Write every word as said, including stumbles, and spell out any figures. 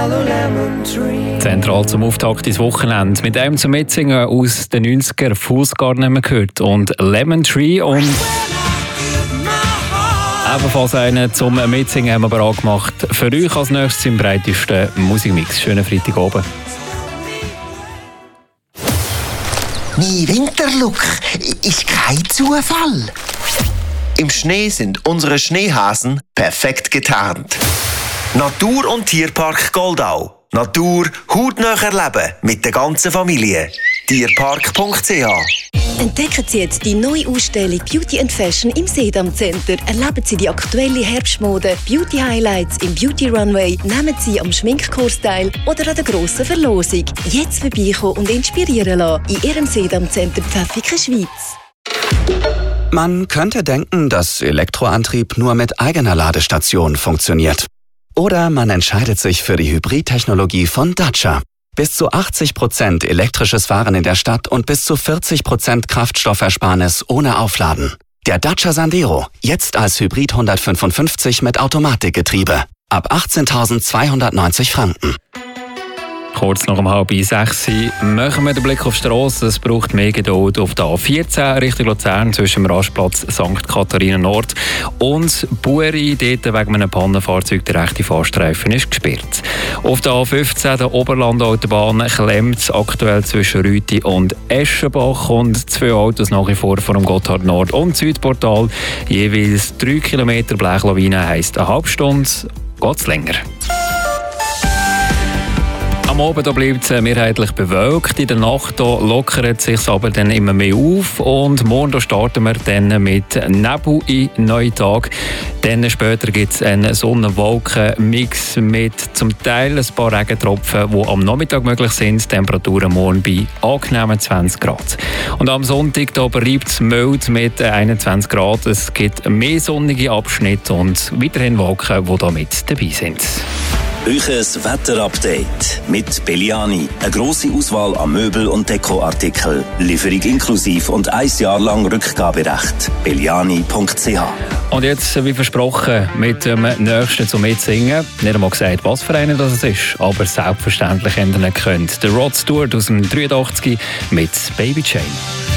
Zentral zum Auftakt ins Wochenende. Mit einem zum Mitsingen aus den neunziger Fußgarten haben wir gehört. Und Lemon Tree und ebenfalls einen zum Mitsingen haben wir bereit gemacht. Für euch als nächstes im breitesten Musikmix. Schönen Freitagabend. Mein Winterlook ist kein Zufall. Im Schnee sind unsere Schneehasen perfekt getarnt. Natur- und Tierpark Goldau. Natur hautnah erleben mit der ganzen Familie. tierpark punkt c h. Entdecken Sie jetzt die neue Ausstellung Beauty and Fashion im Sedam Center. Erleben Sie die aktuelle Herbstmode, Beauty Highlights im Beauty Runway, nehmen Sie am Schminkkurs teil oder an der grossen Verlosung. Jetzt vorbeikommen und inspirieren lassen in Ihrem Sedam Center Pfäffiken, Schweiz. Man könnte denken, dass Elektroantrieb nur mit eigener Ladestation funktioniert. Oder man entscheidet sich für die Hybridtechnologie von Dacia. Bis zu achtzig Prozent elektrisches Fahren in der Stadt und bis zu vierzig Prozent Kraftstoffersparnis ohne Aufladen. Der Dacia Sandero, jetzt als Hybrid hundertfünfundfünfzig mit Automatikgetriebe. Ab achtzehntausendzweihundertneunzig Franken. Kurz nach um halb sechs machen wir den Blick auf die Strasse. Es braucht mehr Geduld auf der A vierzehn Richtung Luzern zwischen dem Rastplatz Sankt Katharina Nord und Buri. Dort wegen einem Pannenfahrzeug der rechte Fahrstreifen ist gesperrt. Auf der A fünfzehn, der Oberlandautobahn, klemmt es aktuell zwischen Rüti und Eschenbach und zwei Autos nach wie vor vor dem Gotthard Nord und Südportal. Jeweils drei Kilometer Blechlawine heisst eine halbe Stunde. Geht's länger. Am Abend bleibt es mehrheitlich bewölkt. In der Nacht lockert es sich aber dann immer mehr auf. Und morgen starten wir dann mit Nebel in neuen Tag. Dann später gibt es einen Sonne-Wolken-Mix mit zum Teil ein paar Regentropfen, die am Nachmittag möglich sind. Temperaturen morgen bei angenehmen zwanzig Grad. Und am Sonntag bleibt es mild mit einundzwanzig Grad. Es gibt mehr sonnige Abschnitte und weiterhin Wolken, die da mit dabei sind. Euches Wetterupdate mit Belliani. Eine grosse Auswahl an Möbel- und Dekoartikeln. Lieferung inklusiv und ein Jahr lang Rückgaberecht. belliani punkt c h. Und jetzt, wie versprochen, mit dem nächsten zum Mitsingen. Nicht einmal gesagt, was für einen das ist, aber selbstverständlich haben ihr ihn gehört. Der Rod Stewart aus dem dreiundachtzig mit Baby Jane.